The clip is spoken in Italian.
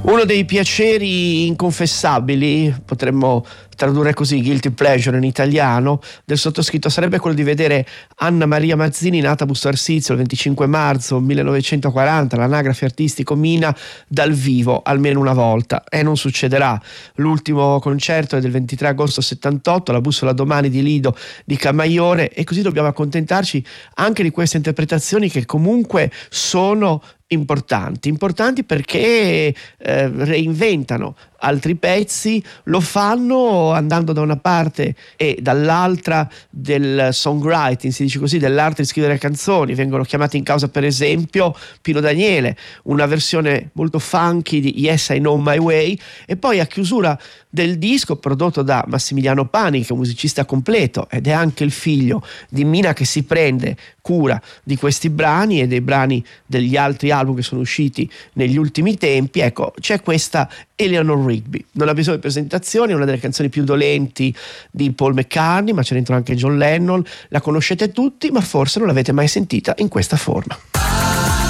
Uno dei piaceri inconfessabili, potremmo tradurre così, guilty pleasure in italiano, del sottoscritto sarebbe quello di vedere Anna Maria Mazzini, nata a Busto Arsizio il 25 marzo 1940, l'anagrafe artistico Mina, dal vivo almeno una volta, e non succederà. L'ultimo concerto è del 23 agosto 78, la Bussola Domani di Lido di Camaiore, e così dobbiamo accontentarci anche di queste interpretazioni che comunque sono importanti perché reinventano altri pezzi, lo fanno andando da una parte e dall'altra del songwriting, si dice così, dell'arte di scrivere canzoni. Vengono chiamati in causa per esempio Pino Daniele, una versione molto funky di Yes I Know My Way, e poi a chiusura del disco, prodotto da Massimiliano Pani, che è un musicista completo ed è anche il figlio di Mina, che si prende cura di questi brani e dei brani degli altri album che sono usciti negli ultimi tempi. Ecco, c'è questa Eleanor Rigby, non ha bisogno di presentazioni, è una delle canzoni più dolenti di Paul McCartney, ma c'è dentro anche John Lennon, la conoscete tutti, ma forse non l'avete mai sentita in questa forma.